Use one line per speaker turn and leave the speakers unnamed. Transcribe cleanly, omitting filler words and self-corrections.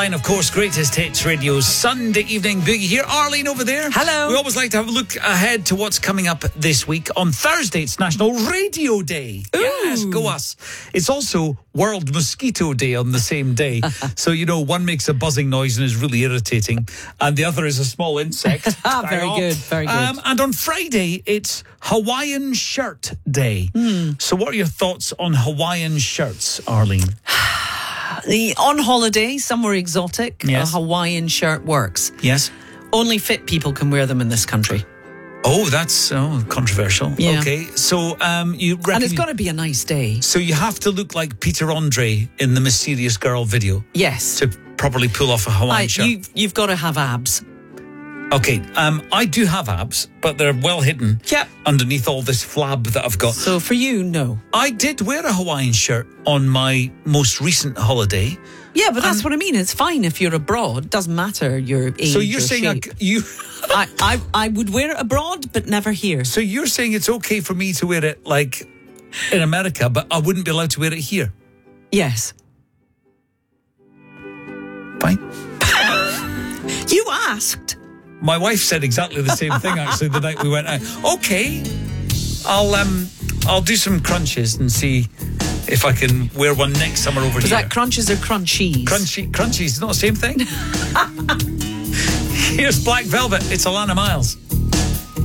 And of course, Greatest Hits Radio's Sunday Evening Boogie here. Arlene over there.
Hello.
We always like to have a look ahead to what's coming up this week. On Thursday, it's National Radio Day.
Ooh.
Yes, go us. It's also World Mosquito Day on the same day. So, one makes a buzzing noise and is really irritating, and the other is a small insect.
Very good, very good.
And on Friday, it's Hawaiian Shirt Day. So what are your thoughts on Hawaiian shirts, Arlene?
On holiday, somewhere exotic,
Yes.
a Hawaiian shirt works.
Yes.
Only fit people can wear them in this country.
Oh, that's controversial.
Yeah.
Okay, so you reckon...
And it's got to be a nice day.
So you have to look like Peter Andre in the Mysterious Girl video
Yes.
to properly pull off a Hawaiian shirt.
You've got to have abs.
Okay, I do have abs, but they're well hidden
Yep.
underneath all this flab that I've got.
So for you, no.
I did wear a Hawaiian shirt on my most recent holiday.
Yeah, but that's what I mean. It's fine if you're abroad. Doesn't matter your age.
So you're
or
saying
shape. I would wear it abroad, but never here.
So you're saying it's okay for me to wear it like in America, but I wouldn't be allowed to wear it here?
Yes.
Fine.
You asked.
My wife said exactly the same thing actually the night we went out. Okay, I'll do some crunches and see if I can wear one next summer over
Was
here.
that crunches or crunchies?
Crunchies, not the same thing. Here's Black Velvet. It's Alana Miles.